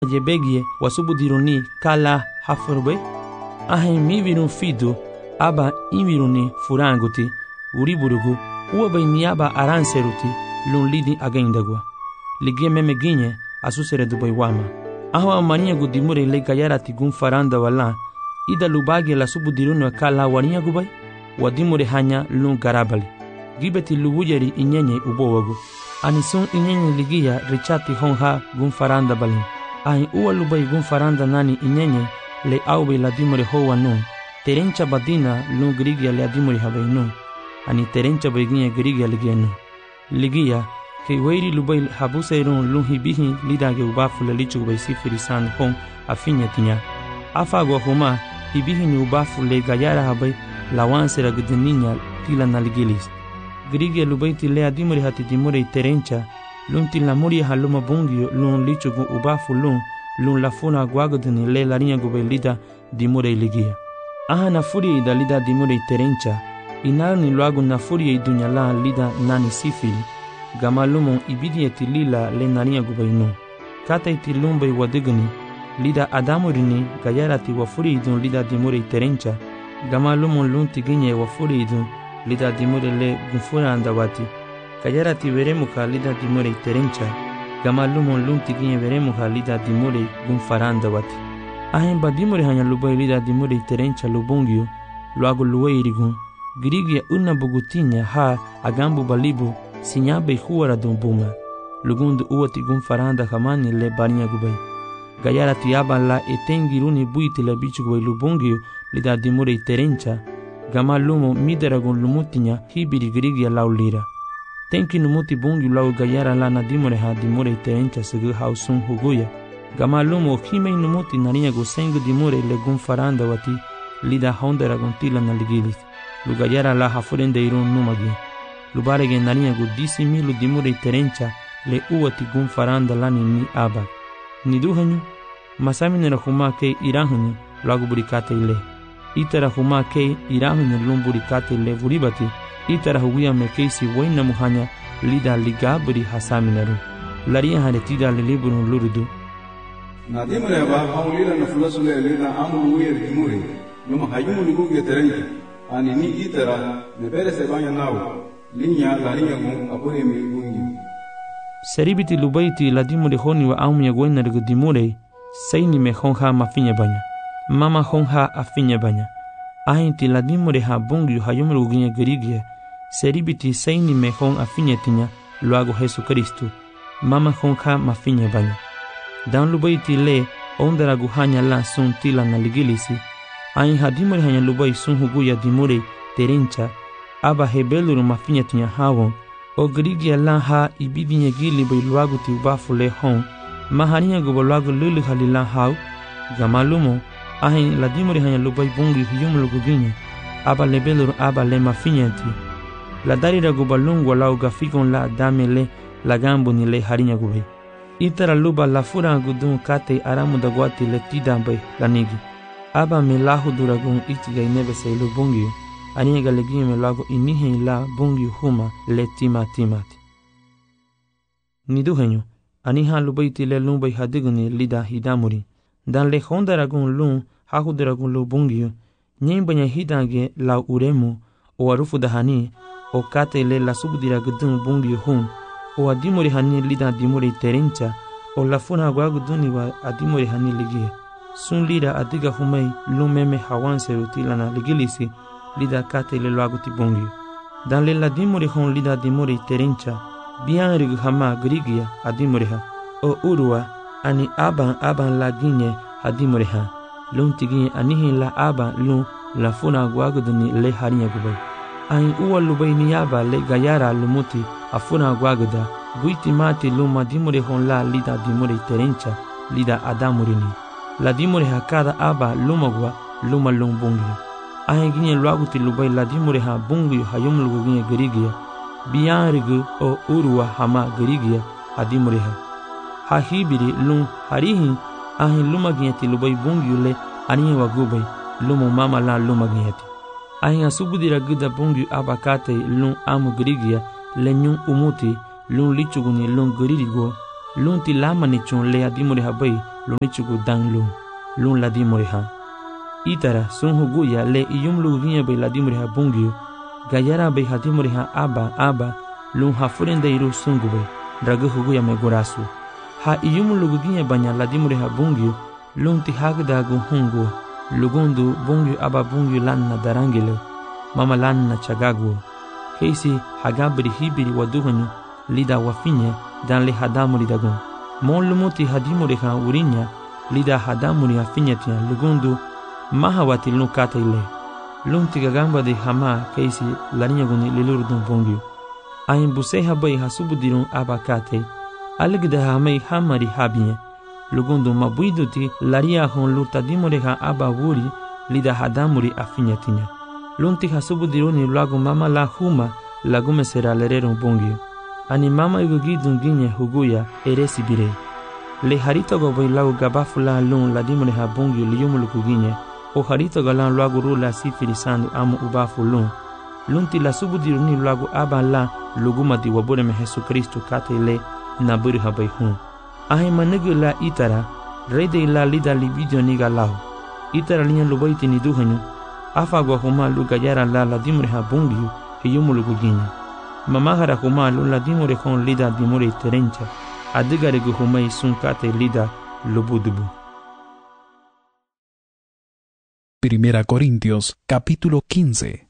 jebegie wasubudiruni kala haforbe ahen mivirun fido aba inviruni furanguti uriburugu uwabai niaba aranseruti lun lidi agendagwa ligie meme ginye asusere dubai wama ahwa mania gudimure le gayarati gun faranda wala ida lubage la subudiruni kala wania gubai wadimure hanya lun garabali gibeti lubujeri inyenye ubowagu anisun inyenye ligia richati honha gun faranda balin ahin uwa lubai gun faranda nani inyenye le aube la dimure hoa nun terencha badina lun grigia le adimure habai nun ani terencha beginye grigia ligia nun ligia ke weiri lubai habuseirun lun hibihi lidage ubafu le lichu bai sifiri san hon afinya tinya afagwa huma hibihi ni ubafu le gayara habai lawansera gudeninya tila naligilis grigia lubai tile adimure hati dimure terencha lun tila muri haluma bungio lun lichu gu ubafu lun lafuna guagodeni le larinha gube lida dimure ligia aha na furia ida lida dimure terencha inani luagu na furia idunyala lida nani sifili gama lumon ibidi etilila le narinha gube inu kata itilumbe wadigani lida adamurini gayarati wa furia idun lida dimure terencha gama lumon lun tiginye wa furia idun lida dimure le gunfura andawati gayarati veremuka lida dimure terencha gama lumon lun tiginye veremuka lida dimure gunfaranda wati ahen badimure hanya lubai lida dimure terencha lubungio luago luweirigun girigia una bugutinya ha agambu balibu sinyabe huara dumbuma lugundu uwati gunfaranda kamani le barinya gubai gayara tiaba la etengiruni buiti le bichu gubai lubungio lida dimure terencha gama lumo mideragun lumutinya hibiri girigia laulira tenki numuti bungi lau gayara la na dimure terencha segu hausun huguya gama lumo himei numuti nariya go sengu dimure le gunfaranda wati lida hondera gontila na ligilis lu gayara la hafurende irun numagi lubarege nariya go 10,000 dimure terencha le uwati gunfaranda lani ni aba niduhanyu masaminera huma ke irahanyu lagu burikate ile itara huma ke irahanyu lumburikate ile buribati itara huguya mekeisi waina muhanya lida ligabri hasaminaru laria haretida liliburun lurudu na dimure ba haulila na fulasule lida amul wier dimure numa hayumu liguge terenki ani ni itara nebere sebanya nawo linya laria gun apure mi gungi seribiti lubaiti la dimure honi wa aumya waina regu dimure saini me honha mafinya banya mama honha afinya banya ahinti la dimure ha bungi hayumu lugunya gerigia seribiti saini me hon afinya tinya luago Jesu Kristu mama honha mafinya banya dan lubaiti le ondera guhanya la sun tila na ligilisi ain hadimure hanya lubai sun huguya dimure terencha aba hebeluru mafinya tinya hawon o gerigia la ha ibidinya gili bai luago ti ubafu le hon mahaniya go luago lulu halila haw gamalumo ain la dimure hanya lubai bungi hiyum luguginya aba lebeluru aba le mafinya ti la darira gubalungu lau gafikon la damele la gambo ni le harinya gube itara luba la fura gudun kate aramu da guati le tidambe la nigi aba me lahu duragun itiga inebe se lu bungi aniga le gime lago inihe la bungi huma le timati niduhenyo aniha lubaiti le lumbai hadiguni lida hidamuri dan le hondaragun lun hahudaragun lu bungi nyembanya hidange la uremu o arufu dahani o kate le la subdira gudun bungi hun o adimuri hani lida dimuri terencha o la funa guaguduni wa adimuri hani ligia sun lida adiga humei lumeme hawanse rutila na ligilisi lida kate le luaguti bungi dan le la dimuri hun lida dimuri terencha bian rigu hama grigia adimuri ha o urua ani aban la ginye adimuri ha lun tiginye anihi la aban lun la funa guaguduni le harinya gubai ain uwa lubai niyaba le gayara lumuti afuna guaguda buiti mati luma dimure hon la lida dimure terencha lida adamurini la dimure hakada aba lumagwa luma lumbungi ain ginye luaguti lubai la dimure ha bungi hayum lugu ginye gerigia bianrigu o urua hama gerigia adimure ha hibiri lum harihi ain luma ginye ti lubai bungi le aniye wagubai lumu mama la luma ginye ti ahin asubudira gida bungi abakate lun amu gerigia lenyun umuti lun lichuguni lun geririgo lun tilama ni chun le adimure habai lunichugu dan lun la dimoriha. Itara sun huguya le iyumlu ginye be la dimoriha bungyu, gayara be hadimoriha aba lun hafurende iru sungube, dragu huguya me gorasu. Ha iyumlu ginye banya la dimoriha bungyu, lun ti hagdagu hungu, lugundu bungyu aba bungyu lanna darangile, mama lanna chagagu. Keisi hagabri hibiri waduhanyu, lida wafinye dan le hadamuri dagun. Mon lumuti hadimoriha urinya, lida hadamuri afinyatia lugundu mahawati lun kata ile. Lun tigagamba de hama keisi larinya guni lilurdun bungyu. Ayin busei habai hasubudirun aba kate, aligda hamei hamari habinye. Lugundu mabuiduti laria hon luta dimoriha aba wuri lida hadamuri afinyatinya. Lunti hasubudiruni lagu mama la huma lagume sera lererun bungyu. Ani mama igugidun ginye huguya eresi bire. Le harito gobai lagu gabafula lun la dimoriha bungyu liyumuluku ginye. O harito galan lagu rula sifirisandu amu ubafu lun. Lunti la subudiruni lagu aba la luguma di wabure me Jesu Kristo kate le naburi habai hun. Ahe manegu la itara, rede la lida libidio niga lau. Itara linya lubaiti ni duhanyu, afa gwa huma luga yara la dimoriha bungyu hiyumuluku ginye. Mamahara huma la dimore hon lida dimore terencha, adigare gu humai sunkate lida lubudubu. Primera Corintios, capítulo 15.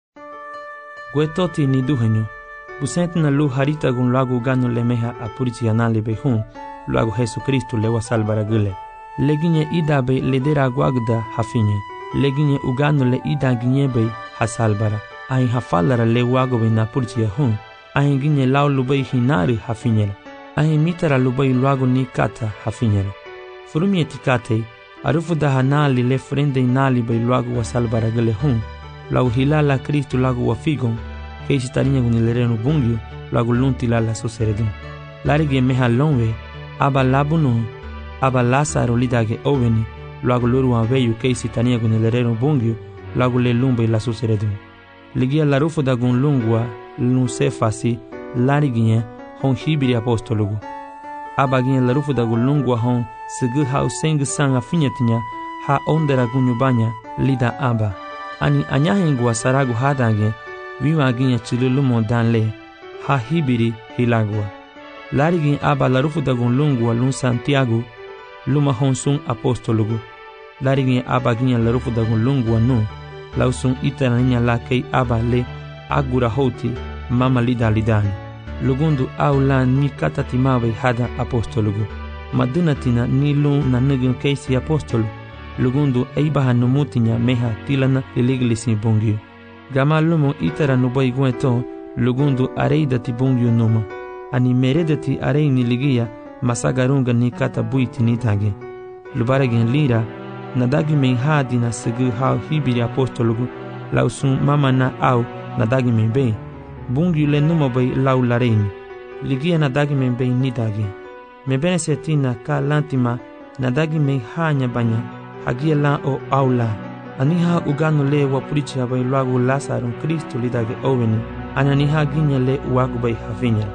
Guetoti ni duhanyu, busent na lu harita gun lagu ganu lemeha apurici anale behun, lagu Jesu Kristo lewa salvara gule. Leginye ida be ledera guagda hafinye, leginye uganu le ida ginye be hasalbara. Ahin hafalara le wago be napurici ahun, ahin ginye lau lubai hinari hafinyela. Ahin mitara lubai lagu ni kata hafinyela. Furumie tikate, arufu da hanali le frende inali be lagu wa salvara gule hun, lagu hilala Kristo lagu wa figon, keisi tarinya gunilerenu bungyu, lagu lunti lala soseredun. Larige meha lonwe, aba labunu, aba Lazaro lidage oveni, lagu luru aveyu keisi tarinya gunilerenu bungyu, lagu le lumbe la soseredun. Ligia larufu da gun lungwa, lunsefasi, lariginye, hon hibiri apostologu. Aba ginye larufu da gun lungwa hon, segu hau sengu sanga finyatinya, ha ondera gunyubanya, lida aba. Ani anyahengwa saragu hadange, viwa ginye chilulumo danle, ha hibiri hilagwa. Larigin aba larufu da gun lungwa lun Santiago, luma honsun apostologu. Larigin aba ginye larufu da gun lungwa nu, lausun itananya la kei aba le agura hoti mama lida lidani. Lugundu au la ni katatimawe hada apostologu. Madunatina ni lun na nugun keisi apostolu. Lugundu eibaha numutinya meha tilana liliglisi bungyu. Gama lumo itara nubai gueto, lugundu areidati bungyu numa. Ani meredati areini ligia masagarunga ni kata buiti nitage. Lubaregen lira, nadagi men hadi na segu hau hibiri apostologu, lausun mama na au nadagi men bei. Bungyu le numa bei lau lareini. Ligia nadagi men bei nitage. Mebene setina ka lantima nadagi men hanya banya. Hagia la o aula. Aniha ugano le wapurichi habai lagu Lazaro Kristo lidage oveni. Ananiha ginya le uagu bai havinya.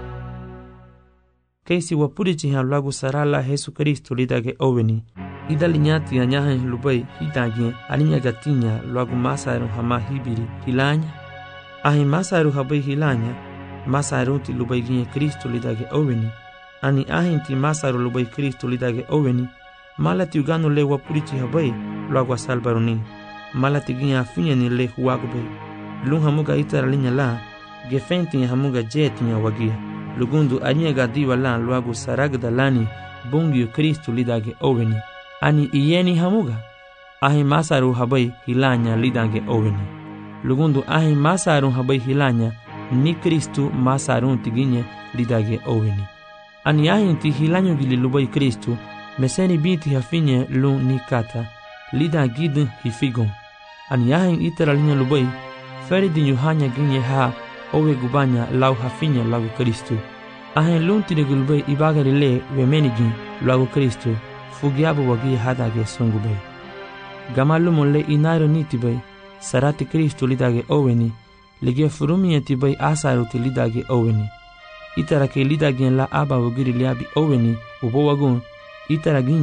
Keisi wapurichi ha lagu sarala Jesu Kristo lidage oveni. Ida linyati anyahe lubai hidage aninya gatinya lagu Masaro hama hibiri hilanya. Ahi Masaro habai hilanya. Masaro ti lubai ginya Kristo lidage oveni. Ani ahinti Masaro lubai Kristo lidage oveni. Malati ugano le wapurichi habai lagu salbaroni. Malati ginya afinya ni le huagu bai. Lun hamuga itara linya la, gefenti hamuga jetinya wagia. Lugundu anyega diwa la lagu saragda lani bungyu Kristo lidage oveni. Ani iyeni hamuga. Ahi Masaru habai hilanya lidage oveni. Lugundu ahi Masaru habai hilanya ni Kristo Masarun tiginye lidage oveni. Ani ahi ti hilanyo gili lubai Kristo meseni binti hafinye lun ni kata lida gidin hifigon. Ani ahi itara linya lubai feridi nyuhanya ginye ha owe gubanya lau hafinya lagu Kristo. Ahi lun tine gulbai ibagari le wemenigin lagu Kristo fugiabu wagi hadage sungubai. Gamalumo le inairo nitibai sarati Kristo lidage oveni lige furumia tibai asaruti lidage oveni. Itara ke lidage la aba wagiri liabi oveni ubo wagun itara ginye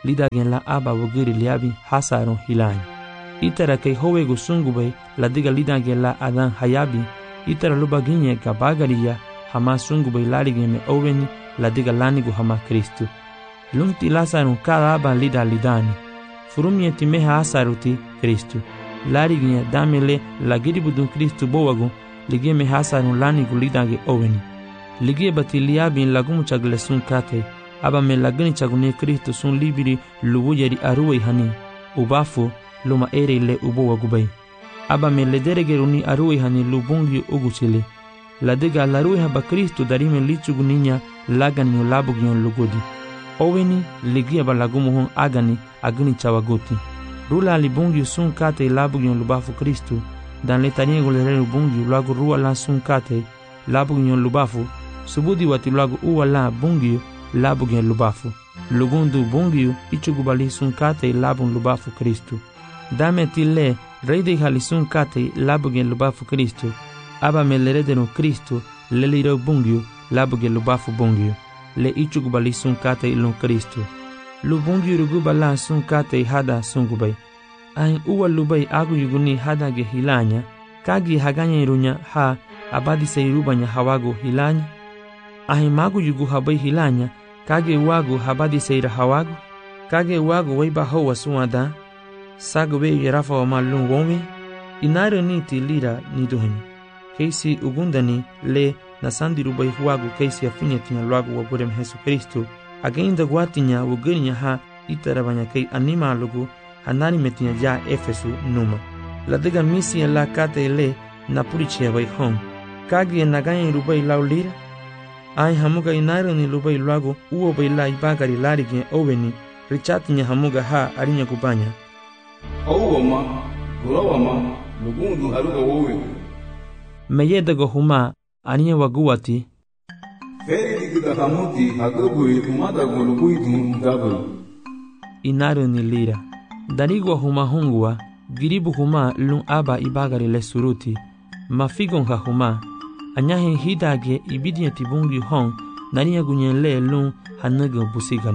lidagen la aba wogiri liabi hasaron hilanya. Itara kay howego sungubay la diga lidagen la adan hayabi, itara lubaginye gabagariya hama sungubay laligen me oweni la diga lanigu hama Kristu. Lunti lasaron kada aba lida lidani. Furumye ti meha asaruti Kristu. Lariginye damele la giribudun Kristu bowagu ligie me hasarun lanigu lidage oweni. Ligie bati liabin lagumu chagle sun kate, aba me lagani chagune Kristu sun libiri luwuyeri aruwe hani, ubafu luma ere le ubowagu bay. Aba me le deregeruni aruwe hani lubungi uguchile. La diga laruwe haba Kristu darime lichugu ninya lagani ulabugion lugodi. Oweni ligie ba lagumu hon agani chawagoti. Rula libungi sun kate labugion lubafu Kristu, dan letanie golere lubungi lagu rua la sun kate labugion lubafu, subudi wati lagu uwa la bungi labugion lubafu. Lugundu bungi ichugubali sun kate labun lubafu Kristu. Dame tile reide hali sun kate labugion lubafu Kristu, aba me leredeno Kristu leliro bungi labugion lubafu bungi. Le ichugubali sun kate ilon Kristu. Lubungi rugubala sun kate hada sungubay. Ahin uwa lubay agu yuguni hada ge hilanya, kagi haganya irunya ha abadi seirubanya hawago hilanya. Ahin magu yugu habay hilanya, kage wagu habadi seira hawago. Kage wagu waiba hawa suwada, sagu be yarafa wa malun wome. Inaro niti lira niduhanya. Keisi ugundani le nasandi rubay huwagu keisi afinyatinya luagu wagurem Jesu Kristu. Againda guatinya wugurinya ha itarabanya kay anima lugu hanani metinya ja Efesu numa. La diga misi la kate le napuriche way home. Kagi naganya rubay laulira. Ay hamuga inairo ni rubay luagu uo bay la ibagari larigi oweni. Richatinya hamuga ha arinya kubanya. Owama, gulawama, lugundu haruga wowe. Meyedago huma aninya waguati. Feri digida hamuti hagabui umada golugui gabu. Inaro ni lira. Darigwa huma hungwa, giribu huma lun aba ibagari le suruti. Mafigon ha huma. Anyahin hidage ibidinya tibungi hong, naniya gunyen le lun hanaga busigano.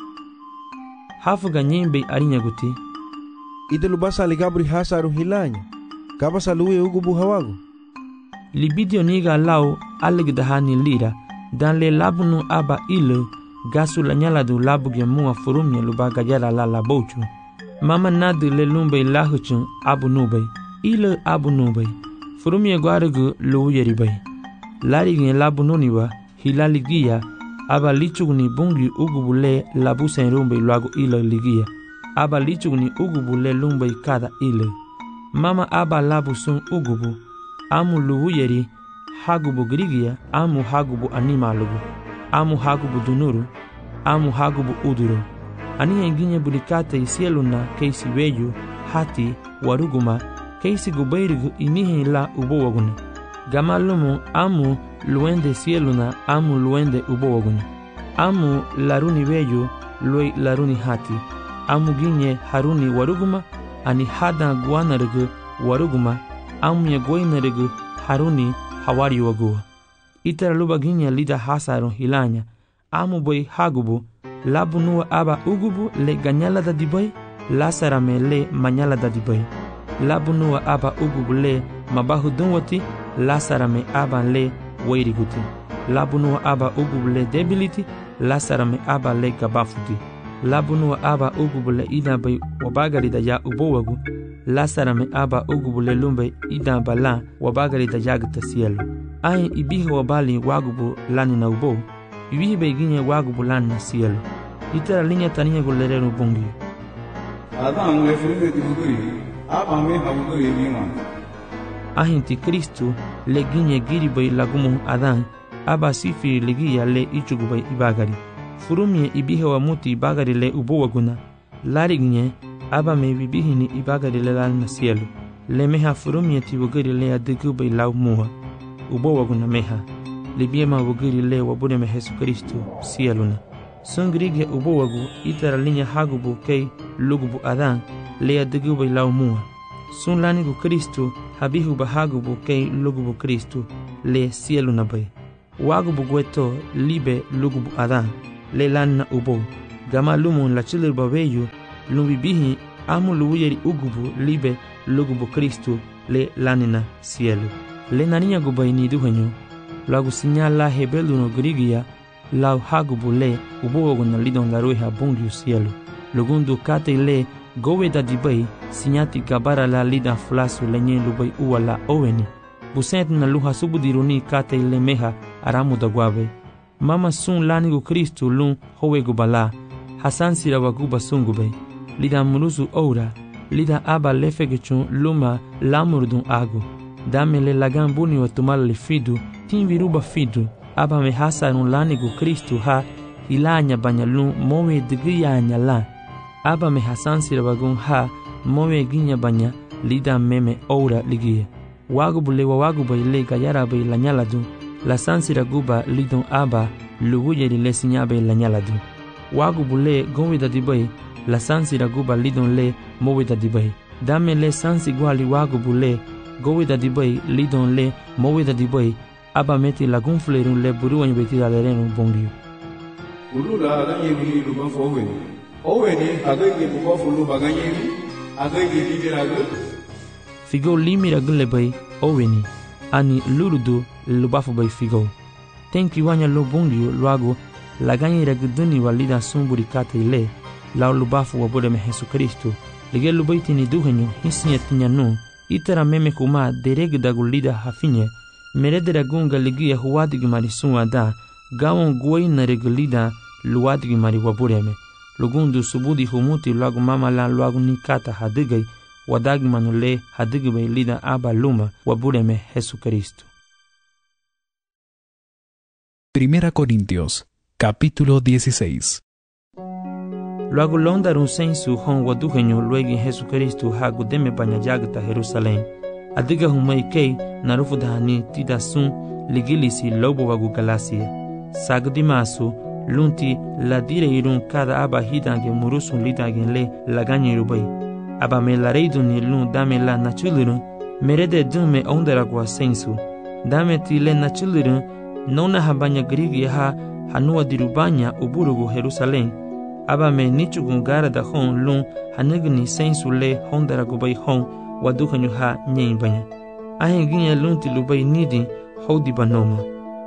Hafuga nyembe arinya guti. Ide lubasa ligabri hasaru hilanya. Kaba saluwe ugubu hawago. Libidio niga lau aligdahani lira. Dan le labunu aba ilu gasu la nyaladu labu ge mua furumye lubaga yara la labochu. Mama nadu le lumbe lahuchun abu nubay. Ilu abu nubay. Furumye guarugu lu yeribay. Lari gen labu nuniwa hilali giya aba lichugni bungi ugubule labu sen rumbe luagu ilu ligia. Aba lichugni ugubule lumbe kada ilu. Mama aba labu sun ugubu. Amu lu yeri hagubu grigia, amu hagubu animalugu, amu hagubu dunuru, amu hagubu uduru. Aniya inginya bulikate isieluna keisi weyu, hati, waruguma, keisi gubairigu inihe la ubowaguna. Gamalumu amu luende sieluna, amu luende ubowaguna. Amu laruni weyu, lue laruni hati. Amu ginye haruni waruguma, ani hada guanarigu waruguma, amu ya guainarigu haruni hawari wagua. Itara luba ginya lida hasaron hilanya. Amu boy hagubu. Labu nuwa aba ugubu le ganyala da dibay. Lasara me le manyala da dibay. Labu nuwa aba ugubu le mabahu dunwati. Lasara me aba le wairiguti. Labu nuwa aba ugubu le debility. Lasara me aba le gabafuti. Labu nuwa aba ugubu le ida bay wabagari da ya ubowagu. Lasara me aba ugubu le lumbe ida bala wabagari da yagta cielo. Ayin ibihi wabali wagubu lani na ubo. Ibihi beginye wagubu lani na cielo. Itara linya taninya gulerero bungi. Adan le frente tibuguri. Aba me habuguri lima. Ahin ti Kristu le ginye giribay lagumu adan. Aba sifiri ligia le ichugubay ibagari. Furumye ibihi wa muti ibagari le ubo waguna. Lari ginye aba me bibihini ibagari le lal na cielo. Le meha furumye ti wugiri le adigubay lau muha. Ubo waguna meha. Libiema wugiri le wabune me Jesu Kristu cieluna. Sungrige ubo wagu itara linya hagubu kei lugubu adan le adigubay lau muha. Sun lanigu Kristu habihu bahagubu kei lugubu Kristu le cieluna bay. Wagubu gueto libe lugubu adan le lan na ubo. Gama lumun la chilir babeyu, lun bibihi amu luuyeri ugubu libe lugubu Kristu le lanina cielo. Le narinya gubay ni duhenyo, lagu sinyala hebelu no grigia, lau hagubu le ubogo na lidon la rueha bungiu cielo. Lugundu kate le gowe da dibay, sinyati gabara la lida flasu lenye lubay uwa la oweni. Busent na luha subudiruni kate le meha aramu da guave. Mama sun lanigu Kristu lun howe gubala, hasan sirawa guba sungube. Lida murusu oura, lida aba lefegechun luma lamurdun agu. Dame le lagan buni wa tumal le fidu, tin viruba fidu, aba me hasarun lanigu Kristu ha, ilanya banyalun mowe digiyanya la. Aba me hasan sirawagun ha, mowe ginya banya, lida meme oura ligie. Wagubu le waguba ile gayara be lanyaladu, la sansira guba lidon aba, luwuyeri le sinyabe lanyaladu. Wagubu le gowida dibay, la sansira guba lidon le mowida dibay. Dame le sansi guali wagubu le, gowida dibay, lidon le mowida dibay, aba meti lagun flerun le buruan betida lerenu bongiu. Ulula aganyeli luban foweni. Oweni agayge bukofu luba aganyeli, agayge ligeragu. Figo limira gule bay oweni, ani luludu lubafu bay figo. Tenki wanya lo bongiu luago, la ganyera guduni walida sumburi kate ile, lao lubafu wabode me Jesu Kristu. Lige lubaiti ni duhenyo, hisinya tinyanu, itera meme kuma dereg dagulida hafinye, meredera gunga ligia huwadigi marisunwa da, gawon guay na regulida luwadigi mari wabureme. Lugundu subudi humuti luagu mama la luagu nikata hadigay, wadagi manule hadigibay lida aba luma wabureme Jesu Kristu. 1 Corintios, capítulo 16. Luego londarun sensu hon waduhenyo luegi Jesu Kristu hagu deme banya jagta Jerusalem. Adiga humay kei narufu dahani tida sun ligilisi lobo wagu Galacia. Sagdi masu lunti la dire irun kada aba hidange murusun lidagen le laganye rubay. Aba me la reidun lun dame la nachulurun merede dume ondaragwa sensu. Dame ti le nachulurun nona habanya grigi ha hanua dirubanya uburugu Jerusalem. Aba me nichugun gara da hon lun hanegni sensu le hondaragubay hon waduhanyu ha nyen banya. Ahen ginye lunti lubay nidi hodi banoma.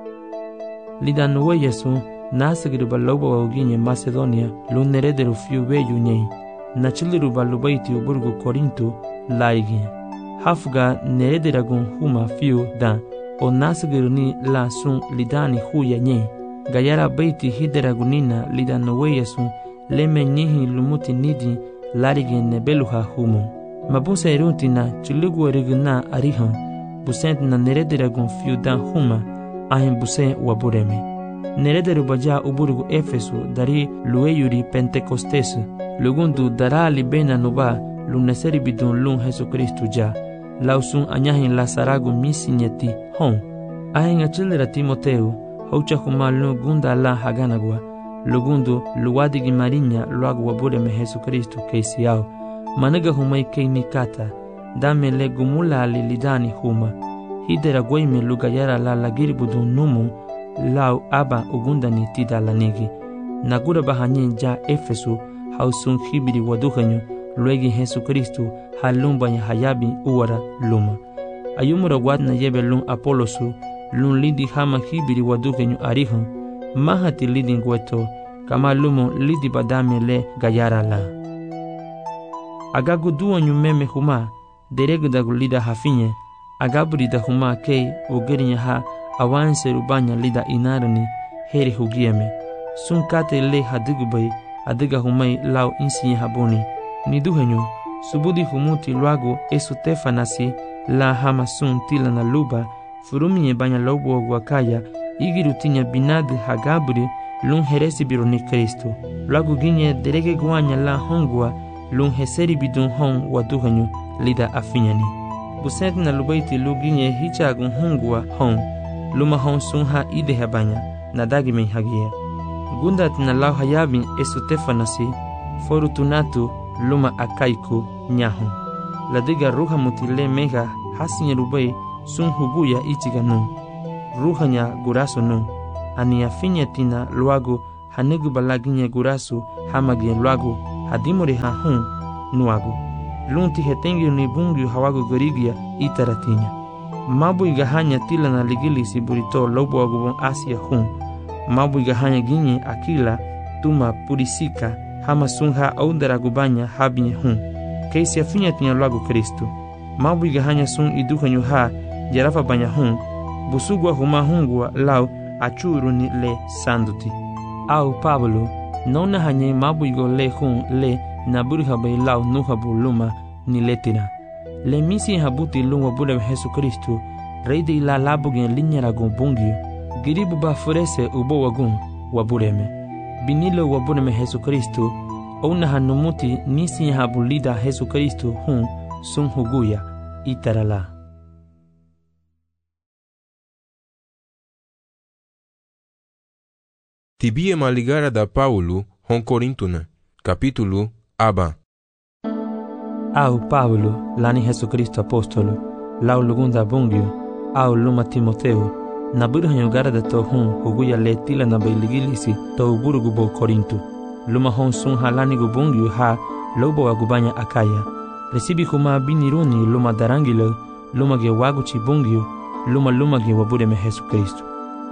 Lidanuwe yesu nasigruba loba waginye Macedonia lun nerederu fiu beyu nyen. Nachiliruba lubayti uburgu Korinto laigin. Hafga nerederagun huma fiu da o nasigiruni la sun lidani huya nyen. Gayara bayti hideragunina lidanuwe yesu leme nyihi lumuti nidi larigin nebeluha humo. Mabusa eruntina chulugu eriguna arihan, busent na nerederagun fiu dan huma, ahen buse wabureme. Nerederu baja uburugu Efesu dari lueyuri Pentecostesu, lugundu dara libena nuba luneseri bidun lun Jesu Kristu ja, lausun anyahin lasaragu misinyeti hon. Ahen achilera Timoteu, haucha huma lun gunda la haganagua, lugundu luwadigi marinya luagu wabureme Jesu Kristu keisiao. Managa humay kay nikata, dame le gumula lidani huma. Hidera guayme lugayara la lagiri budun numu, lau aba ugundani tida lanigi. Nagura bahanyin ja Efesu, hausun hibiri waduhanyo, luegi Jesu Kristu, halumbanya hayabi uwara luma. Ayumura wadna yebe lun Apolosu, lun lidi hama hibiri waduhanyo arihan, mahati lidi ngweto, kama lumo lidi badame le gayara la. Agagu duanyu meme huma, deregudagu lida hafinye, agaburida huma kei ugerinya ha awanse rubanya lida inarani heri hugieme. Sun kate le hadigubay, adiga humay lau insiye habuni. Niduhenyu, subudi humuti luagu esu tefanasi la hama sun tila na luba, furuminye banya lobo wakaya, igirutinya binadi hagaburi lun heresi bironi Kristu. Luagu ginye derege guanya la hongwa, lun heseri bidun hon waduhanyu lida afinyani. Busent na lubayti luginye hichagun hongwa hon, luma hon sun ha ide habanya, nadagi men hagia. Gundat na lau hayabin esu tefanasi, forutunatu luma akaiku nyahon. Ladiga ruha mutile mega hasinye rubay sun huguya ichiganu. Ruhanya guraso nu, ani afinyatina luagu hanigu balaginye gurasu hamagi luagu hadimore ha hun nuagu lunti hetengi ni bungi hawagu gorigia itaratinya mabu igahanya tila na ligili siburito lobo agubon asia hun mabu igahanya ginye akila tuma purisika hama sunha audara gubanya habinye hun keisi afinya tinya luagu Kristo mabu igahanya sun iduhanyu ha jarafa banya hun busugwa huma hungwa lau achuru ni le sanduti au Pablo nona hanye mabu igo le hun le naburi habai lau nuhabu luma ni letira le misi habuti luma bude Yesu Kristo reide ila labugen linyara gon bungio giribu ba furese ubo wagun wabureme binilo wabureme Yesu Kristo ona hanumuti nisi habulida Yesu Kristo hun sun huguya itarala. Tibie maligara da Paulo hon Corintuna, capítulo aba. Au Paulo, lani Yesu Kristo apostolo, lau lugunda bungio, au luma Timoteo, na burhanyo gara da to hun huguya letila na bailigilisi to burugu bo Korintu. Luma hon sun halani gubungio ha lobo agubanya akaya. Resibi kuma biniruni luma darangilo, luma ge waguchi bungio, luma ge wabureme Yesu Kristo.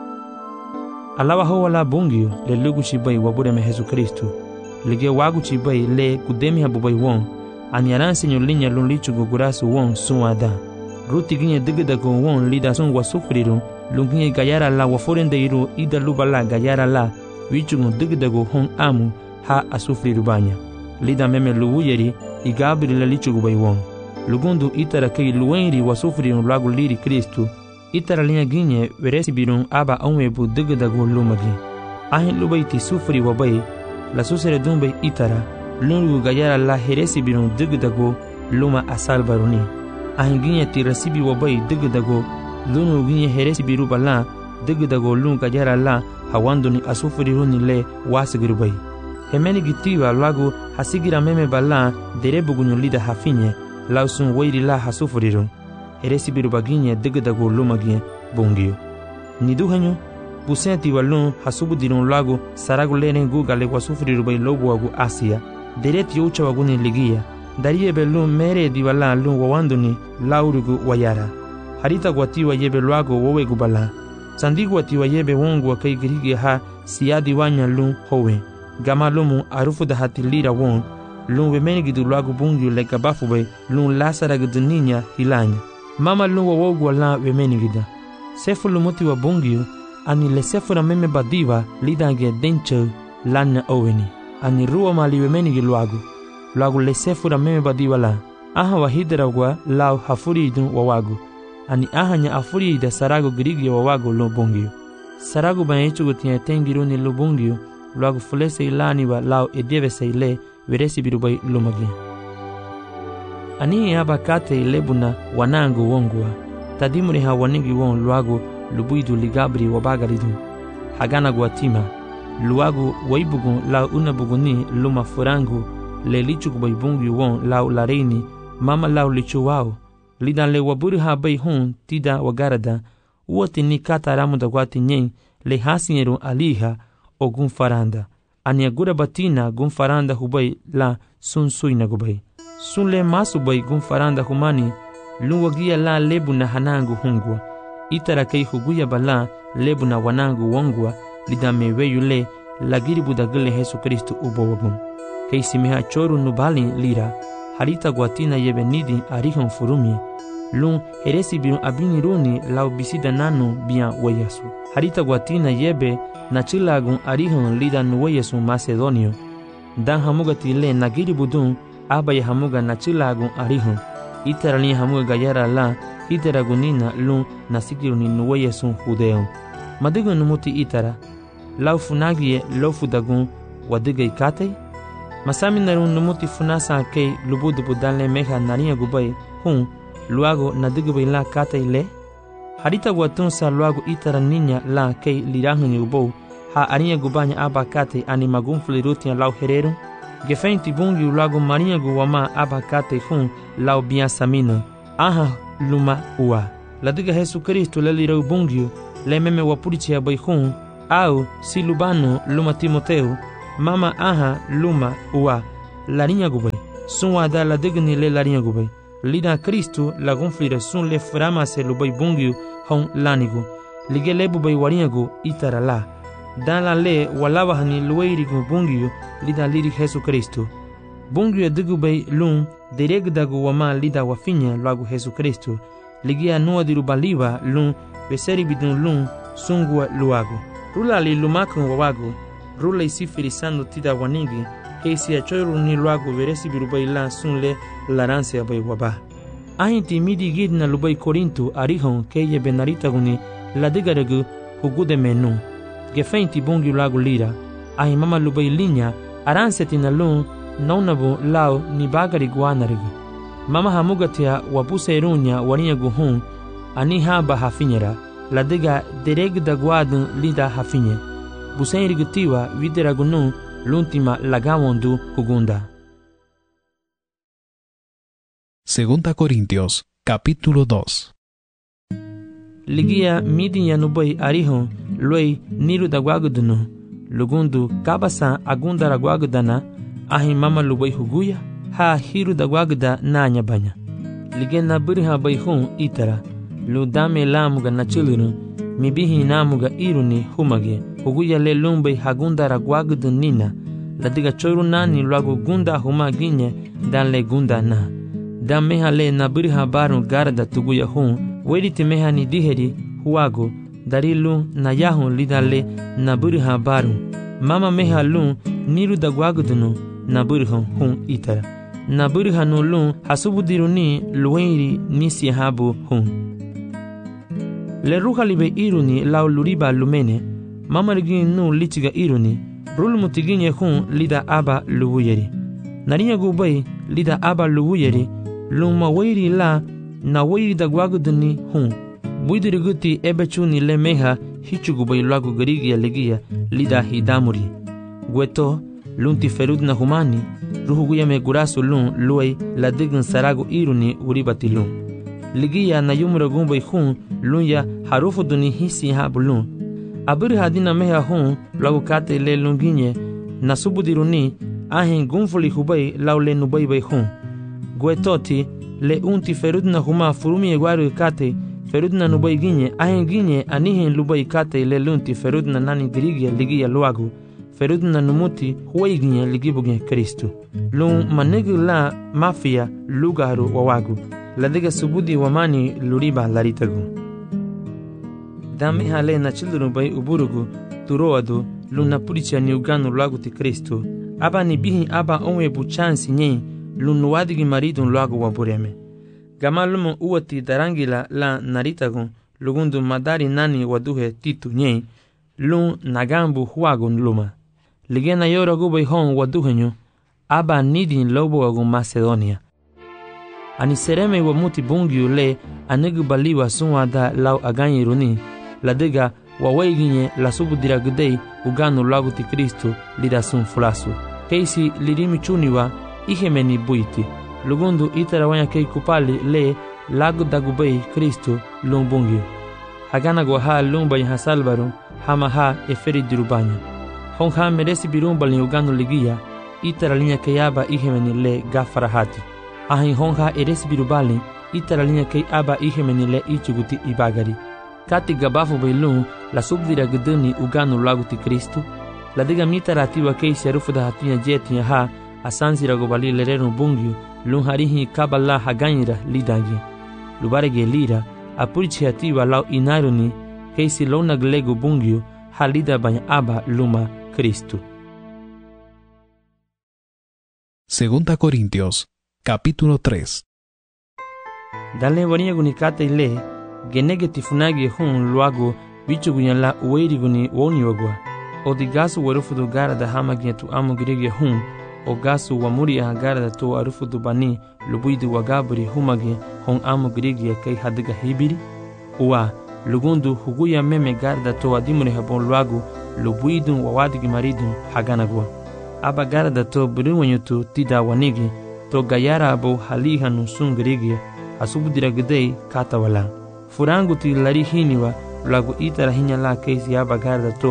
Alawa ho wala bungio le lugu chibai wabureme Yesu Kristo. Lige wagu chibai le kudemi habubai won. Anyaran senyo linya lun lichu gugurasu won suada. Ruti ginye digdago won lida sun wasufriru. Lunginye gayara la waforende iru ida lubala gayara la. Wichungu digdago hon amu ha asufriru banya. Lida meme luuyeri igabiri le lichu gubai won. Lugundu itara kei luenri wasufriru lagu liri Kristo. Itara linya ginye veresi birun aba onwebu digdago lumagi. Ahin lubaiti sufri wabai la susere dumbe itara lungu gayara la heresi birun digdago luma asalbaruni. Ahin ginye ti resibi wabai digdago lungu ginye heresi biru bala digdago lungu gayara la hawanduni asufri runi le wasigirubai. Hemeni gitiwa lagu hasigira meme bala derebugunyo lida hafinye lausun wairi la hasufrirun. Heresi biru baginye digdago lumagi bungio. Niduhanyo busenti walun hasubu dirun lagu saragu lenen guga le wasufriru bai lobo wagu Asia. Dereti ucha waguni ligia. Darie belun mere diwala lun wawanduni laurugu wayara. Harita guatiwa yebe luago wawegu bala. Sandigu watiwa yebe wongu wakai girigi ha siadi wanya lun howe. Gama lumu arufu da hatilira won. Lun wemenigidu luago bungio le gabafu bai lun lasaragu ninya hilanya. Mama lun wawogu wala wemenigida. Sefu lumuti wa bungio ani le sefura meme badiva lidange denche lana oweni. Ani ruwa mali wemenigi luagu le sefura meme badiva la. Aha wahidra wa lau hafuri idun wawagu. Ani aha nya afuri ida sarago girigi wawagu lo bungio. Sarago banyechu gutia tengiruni lo bungio luagu fulese ilani wa lau edieve se ile veresi birubai lumagi. Ani aba kate ilebuna wanangu wongwa. Tadimuri hawanigi won luagu lubuidu ligabri wabagaridu. Hagana guatima. Luagu waibugu lau unabuguni luma furangu le lichu kubaibungi won lau lareini mama lau lichu wao. Lidan le waburi habai hun tida wagarada. Uoti ni kata ramu da guati nyen le hasinyeru aliha o gunfaranda. Aniagura batina gunfaranda hubai la sun suina gubai. Sun le masu bai gunfaranda humani luwagia la lebu na hanangu hungwa. Itara kei huguya bala lebu na wanangu wongwa lidame yule lagiri budagile Yesu Kristo ubowabun. Kei simiha choru nubali lira harita guatina yebe nidi arihon furumi. Lun heresi birun abini runi lau bisida nanu bian wayasu. Harita guatina yebe na chilagun arihon lida nuwayasu Macedonio. Dan hamuga tile nagiri budun abaya hamuga na chilagun arihon. Itara ni hamuga gayara la itara gunina lun nasikiru ni nuwayasun Judeo. Madigo numuti itara lau funagie lau fudagun wadiga ikate. Masami narun numuti funasa kei lubudu budale meha nariya gubai hun luago nadigo la kate ile. Harita guatun sa luago itara ninya la kei lirangin ubou ha ariya gubanya aba kate ani magun flirutia lau herero. Gefenti bungi luago maria guwama aba kate hun lau biasamino. Aha luma ua. Ladiga Yesu Kristo le lirau bungio le meme wapurichi abai hun au Silubano luma Timoteu, mama aha luma uwa larinha gubay, sun wada la digni le larinha gubay, lida Kristo la gonflira sun le frama se lubay bungiu hon lanigu, lige le bubay warinhagu itara la, dan la le walawa hani lueirigu bungiu lida liri Jesu Kristo. Bungiu digubay lun deregdagu wama lida wafinya lagu Jesu Kristo, ligia nua diru baliwa lun beseri bidun lun sungua luagu. Rula li lumakun wawagu, rula isi firisando tida wanigi, keisi achoiru ni luagu veresi birubay la sun le laranse abay waba. Ahinti midi gidna lubay Korinto arihon keye benaritaguni la digaragu hugude menu. Gefeinti bungi lagu lira, ahi mama lubay linya aranseti na lun naunabu lao ni bagari guanarigu. Mama hamugatia wapuse irunya warinha guhun ani haba hafinyera, la diga deregda guadun lida hafinye. Busen rigutiwa videragunun l'ultima lagawondu hugunda. Segunda Corintios, capítulo 2. Ligia midinya nubay arihon luay niru dagwagudunu, lugundu kabasa agunda ragwagudana, ahi mama lubay huguya, ha hiru dagwaguda nanya banya. Ligena birha bayhun itara, ludame lamuga nachilunu, mibihi namuga iruni humage, huguya le lumbay hagunda ragwagudu nina, ladiga choiru nani luagu gunda humaginye dan le gunda na. Dan meha le na birha baru garda tuguya hun, weriti meha ni diheri huago, darilu na yahun lidale na birha baru. Mama meha lun niru dagwagudunu na birha hun itara. Na birha no lun hasubudiruni luenri nisi habu hun. Le ruha libe iruni lau luriba lumene, mama rigin nu lichiga iruni, rul mutiginye hun lida aba luwuyeri. Narinya gubay lida aba luwuyeri, luma wairi la na wairi dagwaguduni hun. Buidiriguti ebechuni le meha hichugubay lagu garigia legia lida hidamuri. Gueto lunti ferudna humani, ruhuguya me gurasu lun luay la digin saragu iruni uribati lun. Ligia na yumura gumbay hun lunya harufu duni hisi habu lun. Abiri hadina meha hun lagu kate le lunginye na subudiruni ahin gunfuli hubay lau le nubay bay hun. Guetoti le unti ferudna huma furumi egwaru kate ferudna nubay ginye ahin ginye anihin lubay kate le lunti ferudna nani grigia ligia luagu ferudna numuti huway ginye ligibugen Kristu. Lun manegu la mafia lugaru wawagu ladiga subudi wamani luriba laritagu. Dame hale na children bay uburugu turoadu luna puricha ni uganu lagu ti Kristu. Aba ni bihi aba onwe buchansi nye lunu wadigi maridun lagu wabureme. Gamalumu uwati darangila la naritagun lugundu madari nani waduhe titu nye lun nagambu huagun luma. Ligena yora gubay hon waduhenyu aba nidin lobo agun Macedonia. Ani sereme wamuti bungiu le anegu baliwa sunwada lau aganyiruni ladiga wawaiginye la subudira gudei uganu lagu ti Kristu lida sun fulasu. Keisi lirimi chuniwa ihemeni buiti. Lugundu itarawanya kei kupali le lagu dagubei Kristu lumbungiu. Hagana gwaha lumbay hasalbaru hama ha eferi dirubanya. Honha meresi birumbal ni uganu ligia itaralinya keyaba ihemeni le gafarahati. Ahin honha eresi birubali itaralinya kei aba ihemeni le ichuguti ibagari. Kati gabafu bailun la subdira guduni uganu lagu ti Kristu. La diga mita ratiwa kei serufu da hatunya jetinya ha asansi ragobali lerenu bungiu lun harihi kabala haganyira lidagi. Lubarege lira apurichi hatiwa lau inaruni kei si lona glegu bungiu halida banya aba luma Kristu. Segunda Corintios, capítulo 3. Dale waria gunikate ile genege tifunagi hun luago bichugunya la uweiriguni woniwagwa. Odigasu warufudu gara da hamagia tu amugirige hun o gasu wamuri agara da tu arufudu bani lubuidu wagaburi humage hon amugirige kai hadiga hibiri. Uwa lugundu huguya meme gara da tu adimure habon luago lubuidu wawadigi maridu haganagwa. Aba gara da tu buriwanyutu tida wanigi to gayara abo haliha nusungirige asubudira gudei katawala. Furangu ti lari hiniwa lagu itara hinya la keisi aba gara da to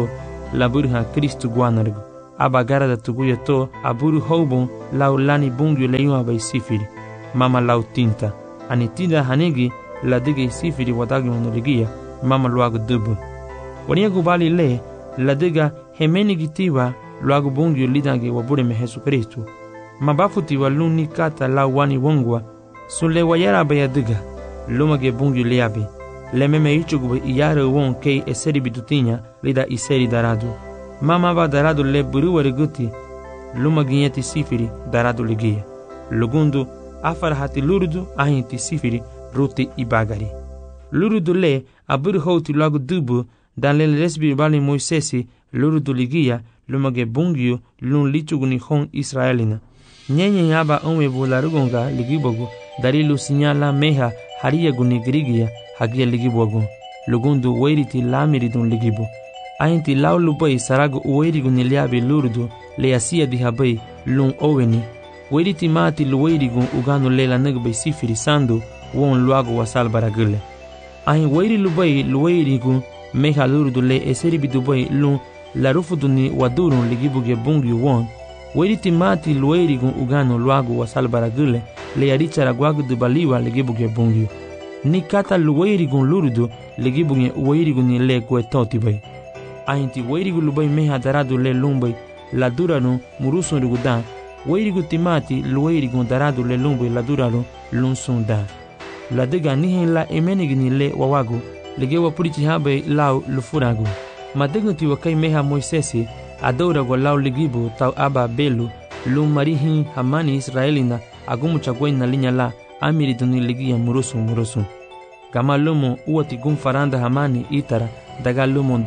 laburha Kristu guanargu. Aba garada tuguya to aburu houbon lau lani bungyo leyun abai sifiri. Mama lau tinta. Ani tinda hanegi la dige sifiri wadagi monoligia mama luagu dubu. Wania gubali le la diga hemeni gitiwa luagu bungyo lidange wabureme Jesu Kristu. Mabafuti wa luni kata la wani wongwa sunle wayara baya diga lumage bungyo liabe lememe ichugube iyare won kei eseri bidutinya lida iseri daradu mama ba daradu le buruwari guti lumaginyeti sifiri daradu ligia lugundu afarahati lurudu ahinti sifiri ruti ibagari lurudu le aburu houti luagu dubu dan le resbi bali Moisesi lurudu ligia lumage bungyo lun lichuguni hon Israelina nyenye yaba onwe bularugonga ligibogu darilu sinyala meha hariya guni grigia hagia ligibogu lugundu weiriti lamiridun ligibu ainti laulubai saragu uweirigu niliabi lurdu leasia dihabai lun oweni weiriti mati luweirigu uganu lela nagbai sifiri sandu won luagu wasal baragule ain weiri lubai luweirigu meha lurdu le eseri bidubai lun larufuduni wadurun ligibuge bungi won weiriti mati luweirigu uganu luagu wasal baragule learichara guagu dubaliwa ligibuge bungi ni kata luweirigu lurdu ligibuge uweirigu ni le kuetoti bai ainti weirigu lubai meha daradu le lumbai la duranu murusun rigudan weirigu timati luweirigu daradu le lumbai la duranu lunsun da la diga nihin la emenigni le wawagu lege wapurichi habe lau lufuragu madegunti wakai meha Moisesi adorago lau ligibu tau aba belu lum marihin hamani Israelina agumu chagwena linya la amiriduni ligia murusun gama lumo uati gumfaranda hamani itara daga lumo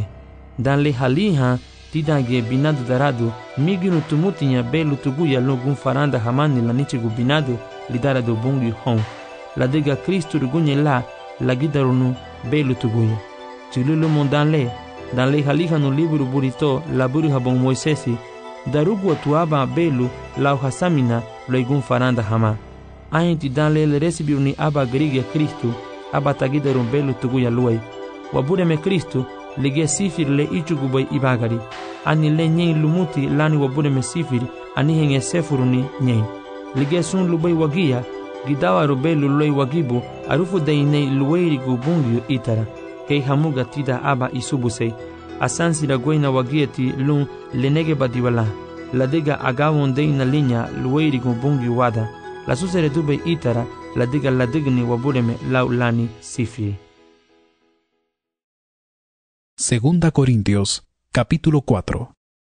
danle haliha tidange binadu daradu miginu tumutinya belu tuguya lo gumfaranda hamani la nichigu binadu lidaradu bungi hon la diga Kristu rugunye la gidarunu belu tuguya chilulumo danle haliha no liburu burito la buru habon Moisesi darugu atuaba belu la hasamina lo gumfaranda hama ainti danle le resibiruni aba grigia Kristu aba tagidarun belu tuguya luai wabureme Kristu lige sifir le ichugubai ibagari ani le nyen lumuti lani wabureme sifir ani henge sefuruni nyen lige sun lubai wagia gidawa rubelu loi wagibu arufu dainei luweirigu bungyu itara kei hamuga tida aba isubusei asansi la goina wagieti lun lenege badiwala la diga agawon deina linya luweirigu bungyu wada la susere dube itara la digni wabureme laulani sifir. Segunda Corintios, capítulo 4.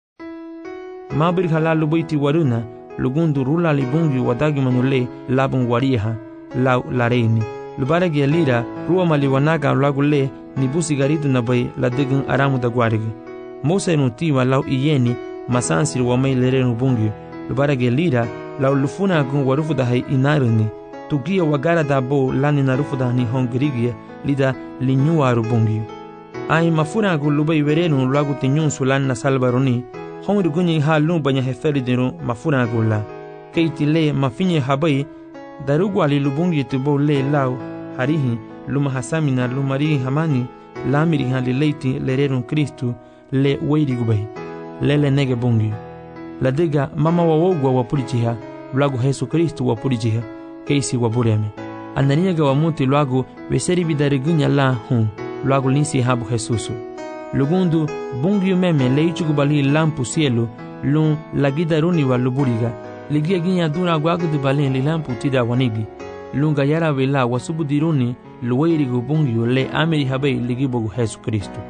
Mabir halal lubaiti waruna, lugundu rula libungi wadagi manule labun wariha, lau lareini. Lubaragi alira, ruwa maliwanaga lagule, nibusi garidu nabai la digun aramu da guarigi. Mose nutiwa lau iyeni, masansir wamai lerenu bungi. Lubaragi alira, lau lufuna agun warufu dahai inarini. Tugia wagara dabo lani narufu dahani hongrigia, lida linyuaru bungi. Ai mafuna gulubai werenu luagu tinyun sulan na salbaroni hongri gunyi ha lumbanya heferi dinu mafuna gula keiti le mafinye habai darugu ali lubungi tubo le lau harihi luma hasamina lumari hamani lamiri hali leiti lerenu Kristu le weiri gubai lele nege bungi la diga mama wawogwa wapurichiha luagu Jesu Kristu wapurichiha keisi wabureme ananiaga wamuti luagu weseri bidarigunya la luagu linsi habu Jesusu. Lugundu bungi meme leichugu bali lampu cielo lun lagida runi wa luburiga ligia ginya duna guagu de balen li lampu tida wanigi lunga yara vela wasubu diruni luweirigu bungi le ameri habe ligibogu Jesu Kristu.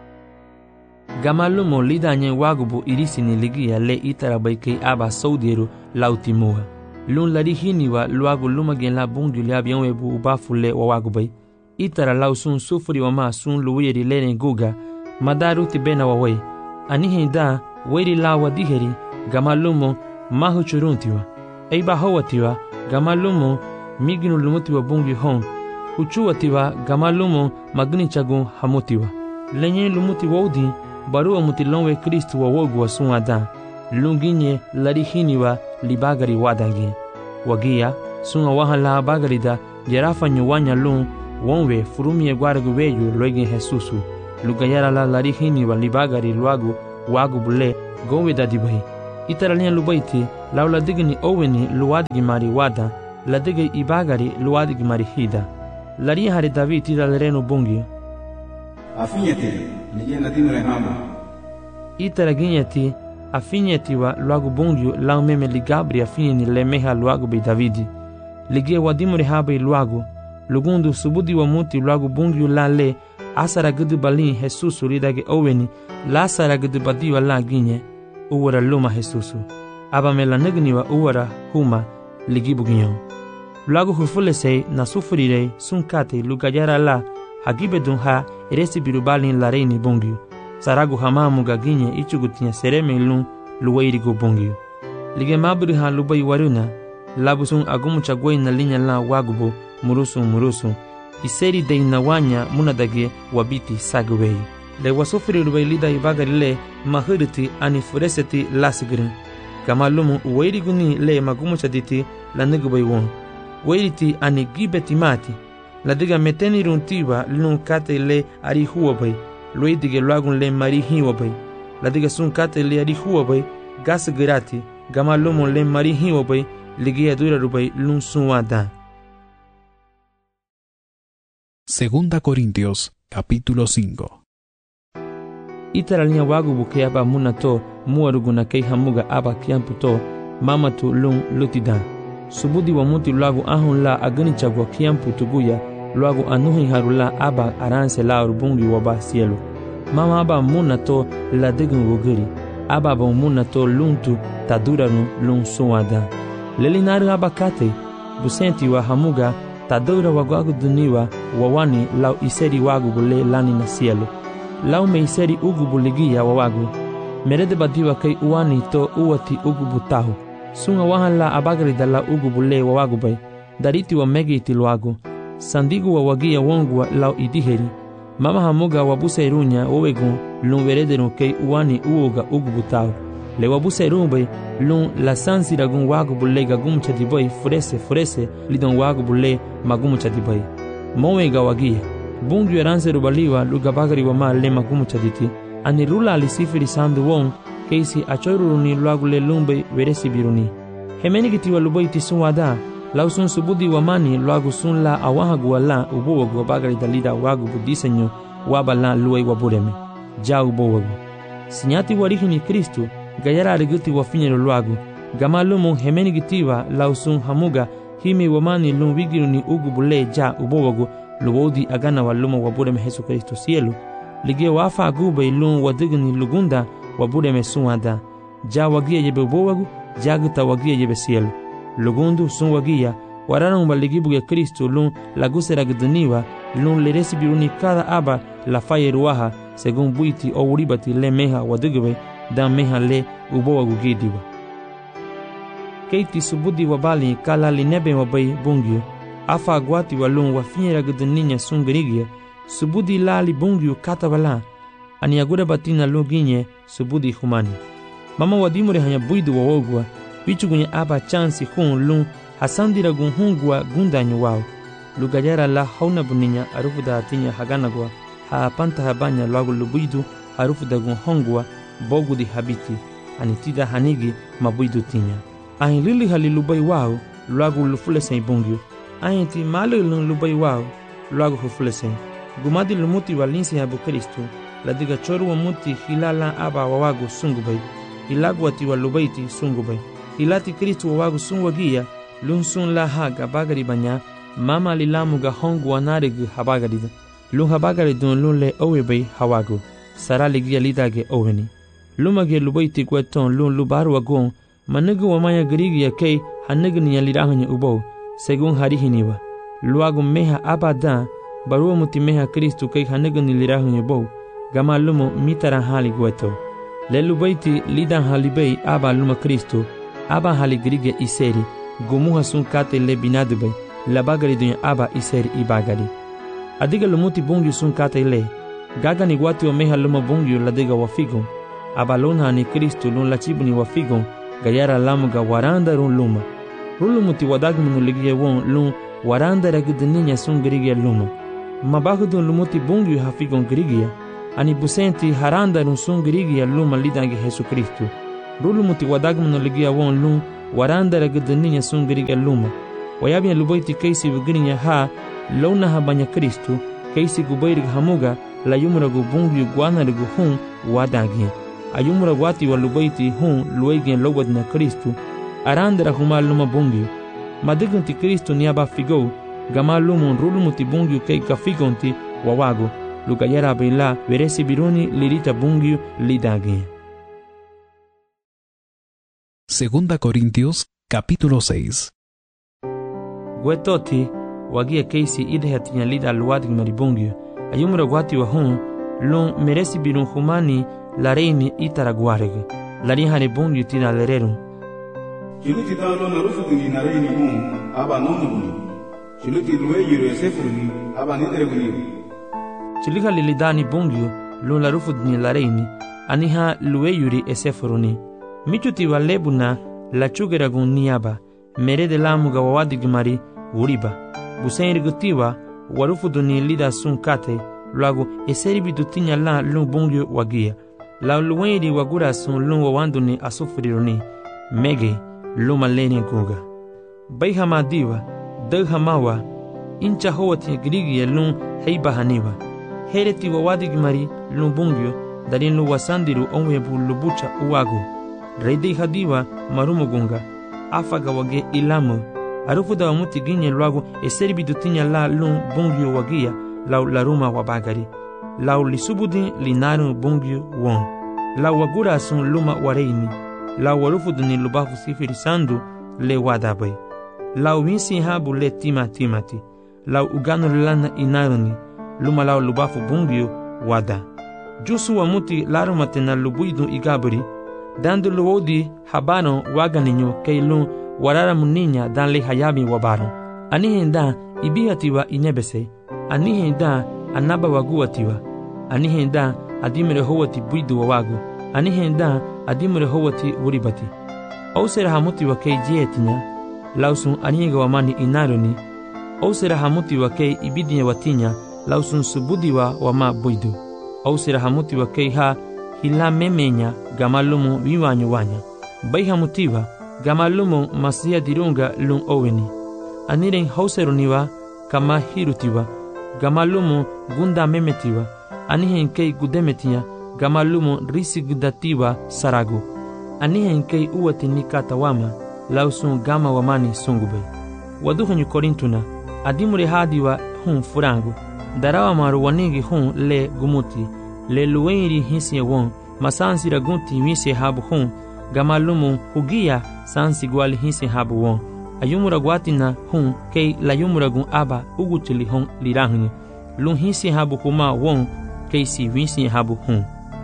Gamalumo lidanye wagubu irisini ligia le itarabaike aba saudiru lautimuha. Lun larihini wa luagu lumagen la bungi le abianwebu ubafu le wawagubai. Itara lau sun sufuri wama sun luwiri lene guga madaruti bena wawai anihi da weiri lawa diheri gamalumo mahu churuntiwa eiba hawatiwa gamalumo miginu lumutiwa bungi hon uchuwatiwa gamalumo magni chagun hamutiwa lenye lumuti wodi barua mutilonwe Kristu wawogu wa sun adan lunginye larihiniwa libagari wadagi wagia sun awahala bagarida jerafa nyuwanya lun wonwe furumie guargu weyu loige Jesusu lugayara la lari hiniwa libagari luagu wagu bule gowe dadibai. Itaralia lubaiti laula digni oweni luadigi mari wada la digi ibagari luadigi mari hida. Lari hari David italereno bungio. Afinyati ligia natimre hama. Itaraginyati afinyati wa luagu bungio lau meme ligabri afinyani lemeha luagu bei Davidi. Ligia wadimure habe luagu. Lugundu subudi wa muti luagu bungio la le asara gudu balin Jesusu lidage oweni la asara gudu badiwa la ginye uwara luma Jesusu. Aba mela negniwa uwara huma ligibu ginyo. Luagu hufulesei na sufurirei sunkate lugayara la hagibedun ha eresi birubalin la reini bungio. Saragu hamamu gaginye ichugutinya sereme lun luwairigo bungio. Lige mabri ha lubai waruna labusun agumu chagwei na linya la wagubo murusu iseri de inawanya munadage wabiti sagwei le wasofiri lubai lida ibagari le mahiriti ani fureseti lasigrin kama lumu uwairiguni le magumu chaditi la nigubai won wairiti ani gibeti mati la diga meteni runtiwa lun kate le ari huwabai luidige luagun le mari hiwabai la diga sun kate le ari huwabai gas girati gama lumu le mari hiwabai ligia dura rubai lun sunwada. Segunda Corintios, capítulo 5. Itaralia wagu buke aba munato muaruguna kei hamuga aba kiamputo mamatu lun lutida. Subudi wa muti luagu ahun la agani chagwa kiampu tuguya luagu anuhi harula aba aranse la urubungi waba cielo. Mama aba munato la degun wogiri. Aba ba munato luntu taduranu lun suwada. Lelinari aba kate busenti wa hamuga tadura wagwagu duniwa wawani lau iseri wagu bule lani na cielo. Lau me iseri ugu buligia wawagu. Merede badiwa kei uwani to uwati ugu butahu. Sunga wahan la abagari da la ugu bule wawagu bay. Dariti wa megi itiluagu. Sandigu wa wagia wongwa lau idiheri. Mama hamuga wabusa irunya wawegun lun verederun kei uwani uoga ugu butahu. Le wabusa irunbay lun la sansi ragun wagu bule gagum chadibay furese lidon wagu bule magumu chadibay. Mowe gawagia. Bungu yaranse rubaliwa lugabagari wa ma le magumu chaditi. Ani rula alisifiri sandu wong keisi achoiruruni luagu le lumbay veresi biruni. Hemeni gitiwa lubay tisun wada. Lau sun subudi wa mani luagu sun la awahagu wa la ubuwagu wa bagari dalida wagu budisenyo waba la luay wabureme. Ja ubuwagu. Sinyati warihini Kristu gayara ariguti wa finyero luagu. Gama lumu hemeni gitiwa lau sun hamuga himi wa mani lun wigiruni ugu bule ja ubuwagu luwodi agana wa lumu wabureme Jesu Kristu cielo. Lige wafa agubay lun wadigni lugunda wabureme sunwada. Ja wagia yebe ubuwagu jaguta wagia yebe cielo. Lugundu sun wagia wararan waligibuge Kristu lun lagusera gduniwa lun leresi biruni kada aba la fayeruaha según buiti o uribati le meha wadigwe dan meha le ubowagu gidiwa. Keiti subudi wabali kala linebe wabai bungyo afa agwati walun wafinyera gduninya sun girigia subudi lali bungyo kata wala ani agura batina luginye subudi humani. Mama wadimure hanya buidu wawogwa bichugunye aba chansi hun lun hasandira gun hungwa gundanyo wao. Lugayara la hauna buninya arufu da atinya haganagwa ha panta habanya luagu lubuidu harufu da gun hongwa bogu di habiti anitida hanigi mabuidu tinya. Ahin lili halilubai wao luagu lufulesen bungyo. Ahin ti malilun lubai wao luagu hufulesen. Gumadi lumuti walinsi habu Kristu la diga choru wa muti hilala aba wawagu sungubai. Ilagu wati walubaiti sungubai. Ilati Kristu wawagu sungwagia lun sun la haga bagari banya mama lilamu ga hongu wanarigu habagarida. Lun habagaridun lun le owebay hawagu. Sara ligia lidage oweni. Lumage lubaiti kweton lun lubaru wagon manigu wamaya girigia kei hanigni ya lirahanya ubo segun harihiniwa. Luagu meha abada barua muti meha Kristu kei hanigni lirahanya ubo gama lumu mitara hali gweto. Le lubaiti lidan halibay aba luma Kristu aba haligirige iseri gumuha sun kate le binadubay la bagari dunya aba iseri ibagari. Adiga lumuti bungi sun kate le gagani wati wa meha luma bungi la diga wafigon aba luna ni Kristu lun la chibuni wafigon gayara lamuga waranda run luma. Rulumuti wadagmunu ligie won lun waranda ragidininya sun girigia luma. Mabagudun lumuti bungi hafigon girigia ani busenti haranda lun sun girigi luma lidangi Jesu Kristu. Rulu muti wadagmano ligia won lun waranda ragdaninya sun girigi luma. Wayabi luboiti keisi vigrinya ha lona ha banya Kristu keisi gubayrig hamuga la yumra gu bungi guana gu hun wadagi. Ayumra wati wa luboiti hun luegen lobadna Kristu aranda huma luma bungi. Madiganti Kristu niaba figo gama lumun rulu muti bungi kei kafigonti wawago. Lugayara bela veresi biruni lirita bungiu lidagi. Segunda Corintios, capítulo 6. Gwetoti wagia keisi idhatinya lida luadig maribungiu. Ayumra gwati wa hun lun meresi birun humani lareini itaraguareg. Larihane bungiu tina lererum. Chiluti dalo na rufu dini nareini hun aba nonuni. Chiluti luwe yuru esefuruni aba nidreguni. Chilika lilidani bungiu lun la rufu dini lareini aniha luwe yuri esefuruni. Michuti wa lebuna la chugeragun niaba. Merede lamuga wawadigmari uriba. Busenrigutiwa warufu duni lida sun kate luago eseribi dutinya la lun bungyo wagia. La luwenri wagura sun lun wawanduni asufriruni. Mege luma leni guga. Bayhama diwa, daghamawa, incha howati grigi lun heiba haniwa. Hereti wawadigmari lun bungyo darin lu wasandiru onwebu lubucha uwago. Reidi hadiwa marumugunga. Afaga wage ilamu arufuda wa muti ginye luago eseribi dutinya la lun bungyo wagia lau laruma wabagari lau lisubudi linaru bungyo won lau wagura sun luma wareini lau warufuduni lubafu sifiri sandu le wadabai lau winsi habu le timati lau uganu lana inaruni luma lau lubafu bungyo wada jusu wa muti larumate na lubuidu igaburi dando luodi habano waganinyo keilun warara muninya dan le hayabi wabaro. Anihenda ibihatiwa inebese. Anihenda anaba waguatiwa. Anihenda adimere howati buidu wawagu. Anihenda adimere howati uribati. Ausera hamuti wa kei jietinya. Lausun aniga wamani inaruni. Ausera hamuti wa kei ibidinya watinya. Lausun subudiwa wama buidu. Ausera hamuti wa kei ha hila memenya gamalumu viwanyo wanya. Bayhamutiwa gamalumu masia dirunga lun oweni. Aniren hauseruniwa kama hirutiwa. Gamalumu gunda memetiwa. Anihen kei gudemetia gamalumu risigudatiwa saragu. Anihen kei uwati nikatawama lausun gama wamani sungube. Waduhanyu korintuna adimure hadiwa hun furangu. Darawa maru wanigi hun le gumuti. Le luwenri hinsi won masansi ragunti wisi habu hun gamalumu hugia sansi gwali hinsi habu won ayumura gwatina hun kei la yumura gun aba ugutili hun lirahni lun hinsi habu huma won kei si wisi habu hun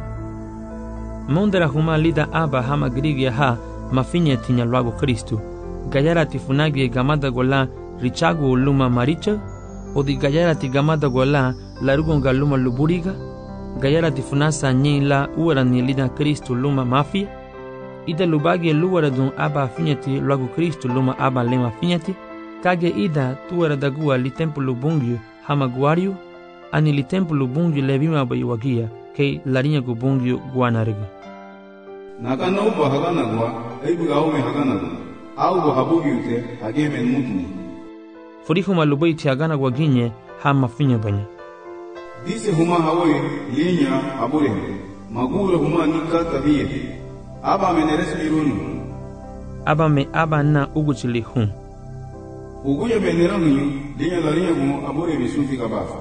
mondara huma lida aba hama grigia ha mafinya tinya luago Kristu gayara tifunagi gamada gola richagu luma maricha odi gayara ti gamada gola larugonga luma luburiga gayara tifunasa nyila uara ni lida Kristu luma mafia ida lubagi luara dun aba finyati luago Kristu luma aba lema finyati kage ida tuara dagua li templu bungyu hama guariu ani li templu bungyu levima bayiwagia kei larinya gu bungyu guanariga nakana uba hagana gua eibu gaume hagana gua au habugi ute hageme mutni furihu malubaiti hagana gua ginye hama finya banya dise huma hawe linya abure magura huma nikata biye aba meneres mirunu aba me aba na uguchili hun uguya menerangu linya larinya gu abure bisufi kabafa.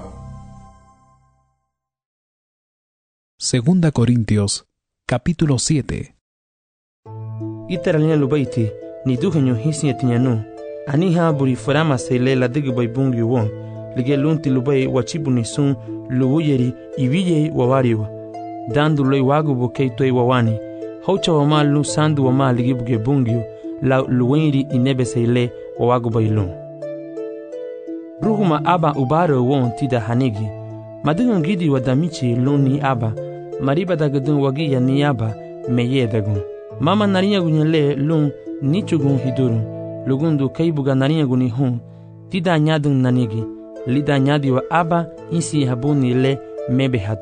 Segunda Corintios capítulo 7. Itaralinya lubaiti ni duhenyo hisinya tinyanu aniha buri farama sele la digi bay bungi won lige lunti lubai wachibu ni sun luwuyeri iwiye wawariwa dandu loy wagu bukei toy wawani haucha wama lu sandu wama ligi buge bungi la luwenri inebe sele wawagu bay lun ruhuma aba ubaro won tida hanigi madigan gidi wadamichi luni aba mariba dagadun wagi ya niyaba meyedagun mama narinya gunyele lun nichugun hidurun lugundu kaibuga narinya guni hun tida nyadun nanigi lida nyadi wa aba insi habuni le mebehati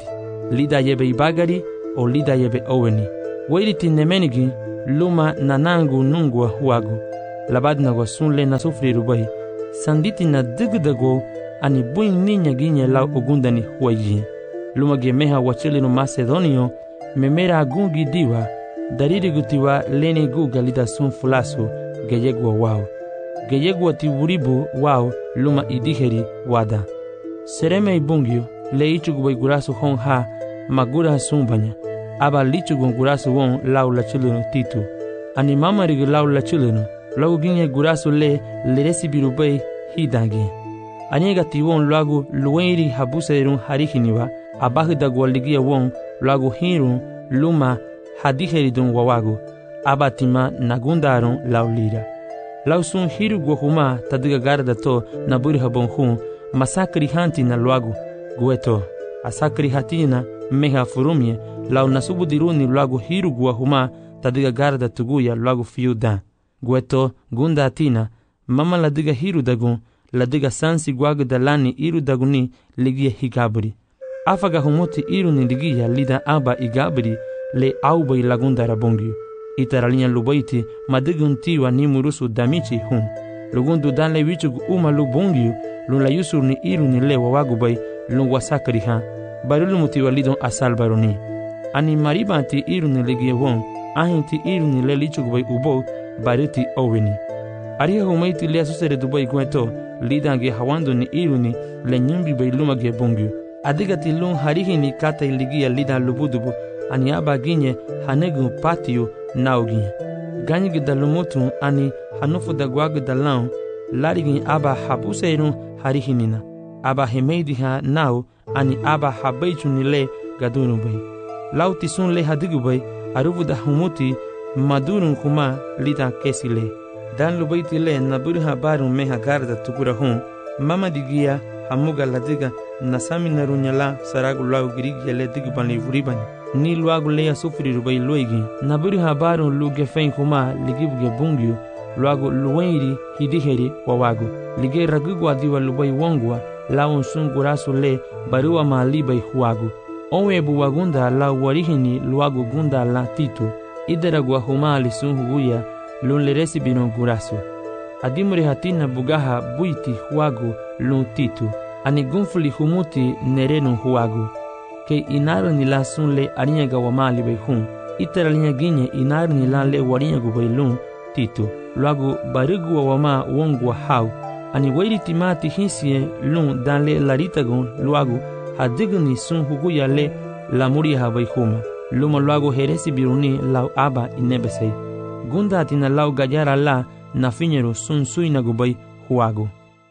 lida yebe ibagari o lida yebe oweni. Weiriti nemenigi luma nanangu nungwa huagu. Labadnago sunle na sufri rubai. Sanditi na digdago ani buin niña giñe lau ogundani huayi. Luma gemeha wachili no Macedonio memera agungi diwa. Dariri gutiwa lene guga lida sun fulasu geyegwa wao. Geyegwa tiwuribu wao luma idiheri wada. Sereme ibungyo le ichugu gurasu hon ha magura sumbanya. Aba lichugu gurasu won lau la chulunu titu. Ani mama rigi lau la chulunu. Lau ginye gurasu le leresi birubei hidangi. Anyega ti won lagu luenri habuserun harihiniwa. Abahida gwaligia won lagu hirun luma hadiheridun wawagu. Abatima nagundarun laulira. Lausun hiru guahuma tadiga garda to na buriha bonhun masakri hanti na luagu gueto. Asakri hatina meha furumye lau nasubu diruni luagu hiru guahuma tadiga garda tuguya luagu fiudan. Gueto gunda atina mama ladiga hiru dagun ladiga sansi guagu dalani iru daguni ligia higabri. Afaga humuti iru ni ligia lida aba igabri le aubai lagunda rabongyu. Itaralinha lubaiti madiguntiwa ni murusu damichi hun. Lugundu danle wichugu uma lubungyu lun la yusur ni iru ni le wawagubai lun wasakari ha. Barulu mutiwa lidon asal baroni. Ani maribanti iru ni ligia won. Ahinti iru ni le lichugubai ubo bariti oweni. Ariha humaiti le asusere dubai gueto lidange hawando ni iru ni le nyumbi bai luma ge bungyu. Adigati lun harihi ni kata iligia lidan lubudubu. Ani aba ginye hanegu patio naugi. Ganyigi dalumutu ani hanufu da guagu dalau larigi aba habuseirun harihinina. Aba hemeidi ha nau ani aba habeichu nile gadurun bai. Lau tisun le hadigu bai aruvu da humuti madurun kuma lita kesi le. Dan lubaiti le naburu habarun meha garda tukura hun. Mama digia hamuga ladiga nasami narunyala saragu lau girigi le digu banli vuribani. Ni luagu leya sufri rubai luigi. Naburi habaru luge fein kuma ligibuge bungyu. Luagu luwenri hidiheri wawagu. Lige ragugwa diwa lubai wongwa. Laun sun gurasu le barua maalibai huagu. Onwebu wagunda la warihini luagu gunda la titu. Ideragwa huma alisun huguya lun leresi binon gurasu. Adimuri hatina bugaha buiti huagu lun titu. Ani gunfuli humuti nerenu huagu. Ke inaru ni la sun le arinya gawamali bai hun. Itara linya ginye inaru ni la le warinya gubai lun titu. Luagu barigu wa wama wongwa hau. Ani wairi timati hinsie lun dan le laritagun luagu hadigu ni sun huguya le lamuri habai huma. Luma luagu heresi biruni lau aba inebesei. Gunda atina lau gayara la na finyeru sun suina gubai huagu.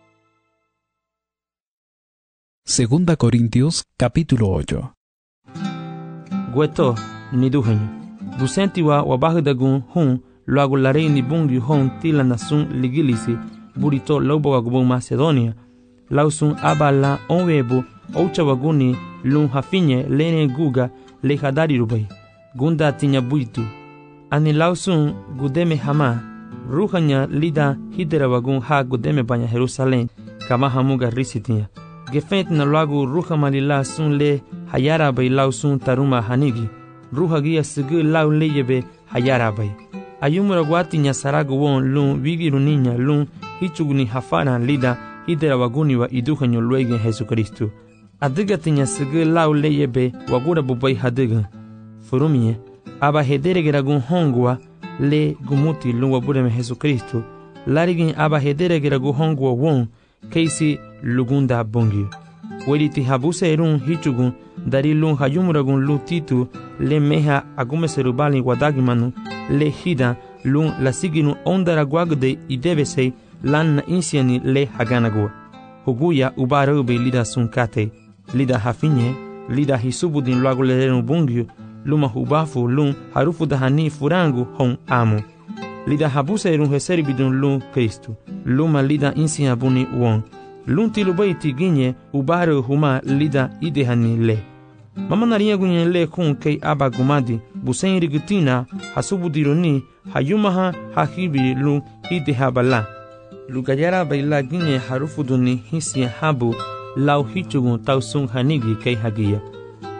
Segunda Corintios capítulo 8. Gueto ni duhenyo. Busentiwa wabahudagun hun luagu larei ni bungi hon tila nasun ligilisi burito laubo wagubun Macedonia. Lausun aba la onwebu oucha waguni lun hafinye lene guga le hadari rubai. Gunda tinya buitu. Ani lausun gudeme hama. Ruhanya lida hidera wagun ha gudeme banya Jerusalem kama hamuga risitinya. Gefent na luagu ruha malila sun le hayara bai lau sun taruma hanigi. Ruha gia sigi lau leyebe hayara bai. Ayumura guati nya saragu won lun wigiru niña lun hichuguni hafana lida hidera waguni wa iduhanyo luegen Jesucristo. Adiga tinya sigi lau leyebe wagura bubai hadiga. Furumie, aba hedere geragun hongwa le gumuti lun wabureme Jesucristo. Larigin aba hedere geragun hongwa won keisi lugunda bongi. Weliti habuse erun hichugun dari lun hayumuragun lu titu le meha agume serubali wadagimanu le hida lun la siginu ondara guagde idebesei lan na insiani le haganagua. Huguya ubarube lida sunkate, lida hafinye, lida hisubudin luagu lerenu bungyu, luma hubafu lun harufu dahani furangu hon amu. Lida habuse erun heseri bidun lun Kristu, luma lida insia buni won. Lun tilubaiti ginye ubaru huma lida idehani le. Mama narinha gunye le kun kei aba gumadi, busen rigutina, hasubudironi, hayumaha hahibi lun idehabala. Lugayara baila ginye harufuduni hisia habu, lau hichugun tausun hanigi kei hagia.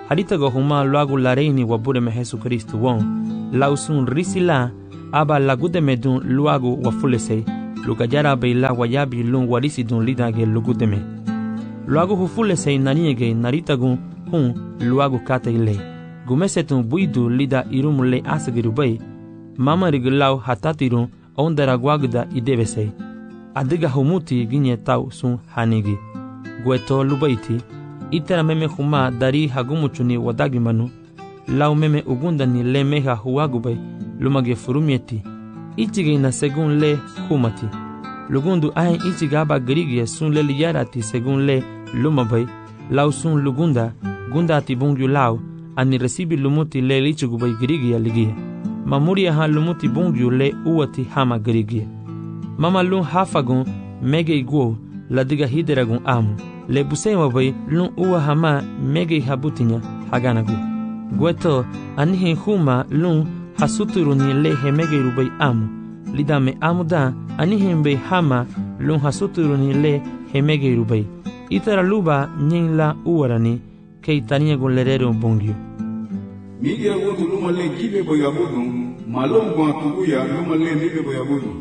harita go huma luagu lareini wabureme Jesucristo won lausun risila aba lagudeme dun luagu wafulesei lugayara beila wayabi lun warisi dun lidage lugudeme luagu hufulesei naniege naritagun hun luagu kata ile gumesetun buidu lida irumule asagirubei mama rigilau hatatirun ondara guagda idevesei adiga humuti ginye tau sun hanigi gueto lubaiti itera meme huma dari hagumuchuni wadagimanu lau meme ugundani le meha huagubei lumage furumieti ichige na segun le humati lugundu ahen ichigaba grigie sun le liyarati segun le lumabei lau sun lugunda gundati bungyu lau ani resibi lumuti le lichugubei grigia ligia mamuria ha lumuti bungyu le uwati hama grigia mama lun hafagun mege iguo ladiga hideragun amu le busema bai lun uwa hama mege habutinya haganagu gueto anihin huma lun hasuturuni le hemege rubai amu lidame amuda anihin bei hama lun hasuturuni le hemege rubai itara luba nyinla uwarani keitania gonlerero bongyo migira wotu luma le gibe boyabudu malom gwa tuguya luma le nibe boyabudu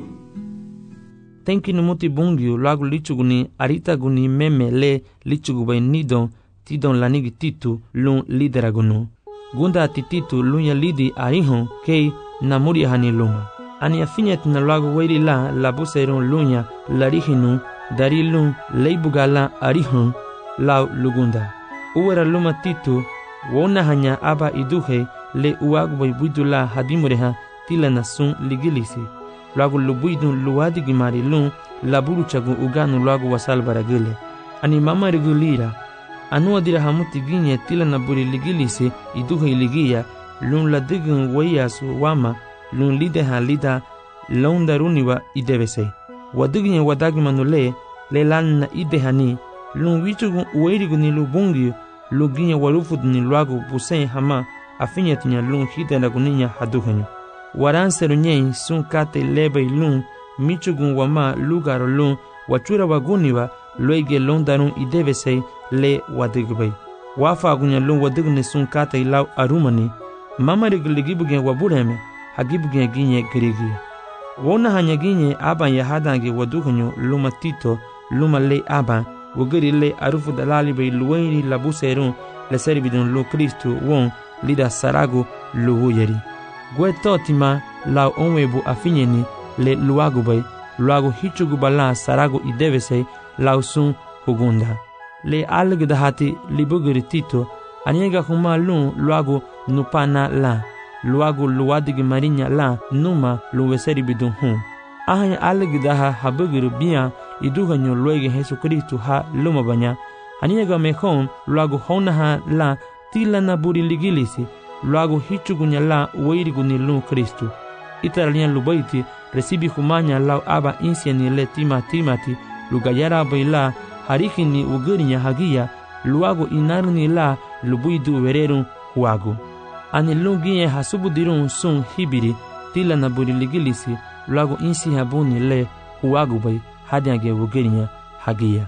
tenki numuti bungyu lagu lichuguni arita guni meme le lichugubai nidon tidon lanigi titu lun lideragunu gunda tititu lunya lidi arihon kei namuri hani luma ani afinyet na lagu weiri la labuserun lunya larihinu dari lun leibugala arihon lau lugunda uwera luma titu wona hanya aba iduhe le uagubay buidula hadimureha tilana sun ligilisi lagu lubuidun luwadi gimari lun laburu chagu uganu lagu wasal baragile ani mama rigulira anu adira hamuti ginye tilana buri ligilisi iduhe ligia lun ladigun wayasu wama lun lideha lida laundaruniwa idevese waduginye wadagimanu le lanna idehani lun wichugun uwairiguni lubungi luginye warufudni lagu busen hama afinyetinya lun hideragunya haduhenyo waranseru nyei sun kate lebe lun michugun wama lugaro lun wachura waguniwa loige londarun idevese le wadigbai wafa gunya lun wadigne sun kate lau arumani mama rigiligibugen wabureme hagibugen ginye grigi wona hanya ginye aban yahadange waduhenyo luma tito luma le aban wogeri le arufu dalali bei luweiri labuserun le servidun lu Kristu won lida saragu luwuyeri guetotima lau onwebu afinyeni le luagubei luagu hichugubala saragu idevese lau sun hugunda le algdahati libugeri tito aniega huma lun luagu nupana la luagu luwadigi marinya la numa luweseri bidun ahanya algdaha habugeri bia iduhanyo luege Jesucristo ha lumabanya aniega mehon luagu honaha la tilana buri ligilisi luagu hichugunya la weiriguni lu Kristu itaralian lubaiti resibi humanya lau aba insiani le timati lugayara baila harikini ugerinya hagia luagu inarni la lubuidu wererun huagu ani lungiye hasubudirun sun hibiri tilana buri ligilisi luagu insi habuni le huagu bai hadiage ugerinya hagia.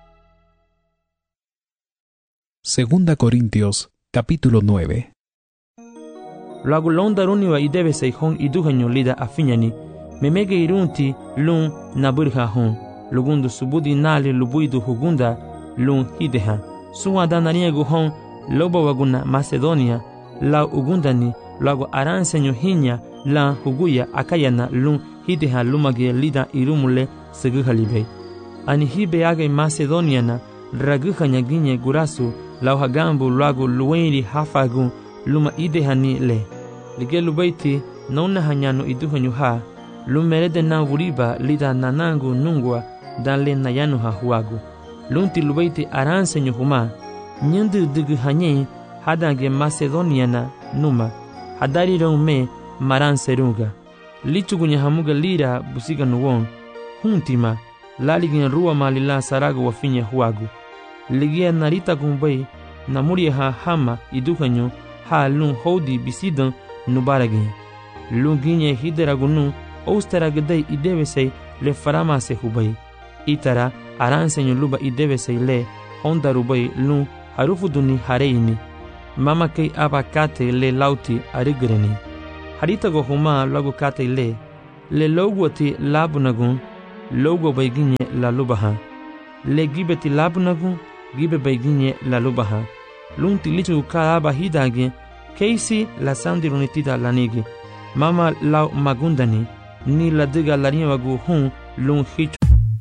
Segunda Corintios, capítulo 9. Luagu londaruniwa idebe seihon iduhanyo lida afinyani memege irunti lun naburha hon lugundu subudi nali lubuidu hugunda lun hideha suwada naniegu hon loba waguna Macedonia la ugundani luagu aransenyo hinya la huguya akayana lun hideha lumage lida irumule seguhalibei ani hibeage Macedoniana raguhanya ginye gurasu lau hagambu luagu luweiri hafagun luma idehani le ligelu baiti nauna hanyano iduhanyu ha lumerede na wuriba lida nanangu nungwa danle nayanu ha huagu lunti lubaiti aransenyo huma nyandu dugu hanye hadange Macedoniana numa hadari me maranserunga lichugunya hamuga lira busiga nuwon huntima laligin ruwa malila sarago wafinya huagu ligia narita gumbai namuria ha hama iduhanyu ha lun hodi bisidan nubaragin lun ginye hideragunu ousteragadai idevesei le faramase hubai itara aransenyo luba idevesei le hondarubai lun harufuduni hareini mama kei aba kate le lauti arigreni. Harita go huma lagu kate le logo ti labunagun, logo baiginye la lubaha. Le gibeti labunagun, gibe baiginye la lubaha. Lunti lichu ka aba hidage, keisi la sandirunitida lanigi. Mama lau magundani, ni la diga la wagu hun lun hichu.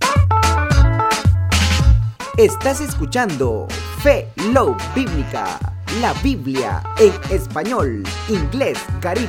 Estás escuchando Fe Love Bíblica, la Biblia en español, inglés, caribe.